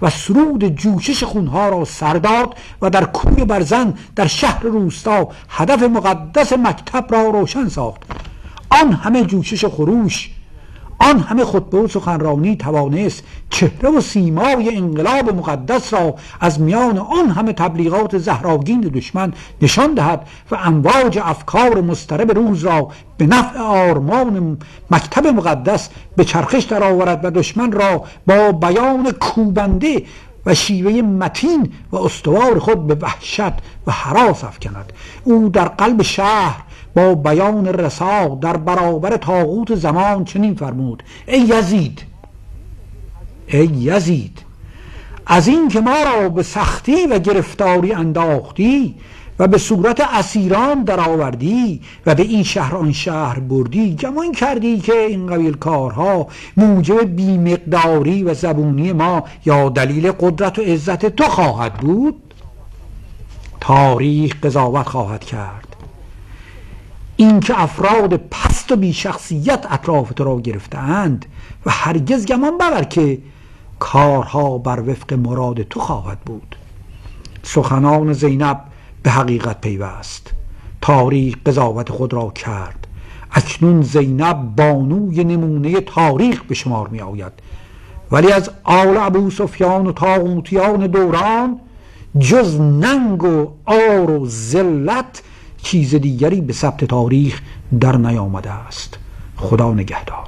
و سرود جوشش خونها را سر داد و در کوی برزن در شهر روستا هدف مقدس مکتب را روشن ساخت. آن همه جوشش و خروش، آن همه خطبه و سخنرانی توانست چهره و سیمای انقلاب مقدس را از میان آن همه تبلیغات زهراگین دشمن نشان دهد و امواج افکار مضطرب روز را به نفع آرمان مکتب مقدس به چرخش درآورد و دشمن را با بیان کوبنده و شیوه متین و استوار خود به وحشت و هراس افکند. او در قلب شهر با بیان رسا در برابر طاغوت زمان چنین فرمود: ای یزید، ای یزید، از این که ما را به سختی و گرفتاری انداختی و به صورت اسیران در آوردی و به این شهر آن شهر بردی، گمان کردی که این قبیل کارها موجب بیمقداری و زبونی ما یا دلیل قدرت و عزت تو خواهد بود؟ تاریخ قضاوت خواهد کرد. این که افراد پست و بی شخصیت اطراف تو را گرفتند و هرگز گمان مبر که کارها بر وفق مراد تو خواهد بود. سخنان زینب به حقیقت پیوست. تاریخ قضاوت خود را کرد. اکنون زینب بانوی نمونه تاریخ به شمار می آید، ولی از آل ابو سفیان و طاغوتیان دوران جز ننگ و عار و ذلت چیز دیگری به ثبت تاریخ در نیامده است. خدا نگهدار.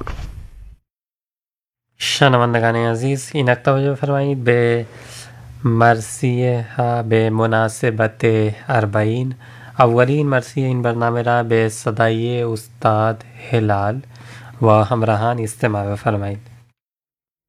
شنوندگان عزیز، اینک توجه بفرمایید به مرثیه ها به مناسبت اربعین. اولین مرثیه این برنامه را به صدای استاد هلال و همراهان استماع بفرمایید.